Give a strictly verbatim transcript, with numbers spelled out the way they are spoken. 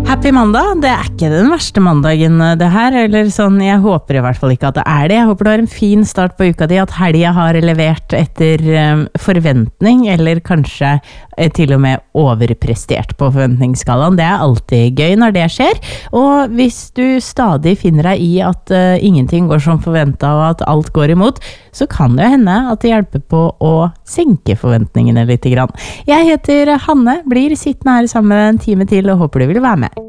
Happy mandag, det er ikke den verste mandagen det her, eller sånn, jeg håper i hvert fall ikke at det er det. Jeg håper du har en fin start på uka di, at helga har levert etter um, forventning, eller kanskje eh, til og med overprestert på forventningsskalaen. Det er alltid gøy når det skjer, og hvis du stadig finner deg i at uh, ingenting går som forventet og at alt går imot, så kan det hende at det hjelper på å senke forventningene litt grann. Jeg heter Hanne, blir sittende her sammen en time til og håper du vil være med.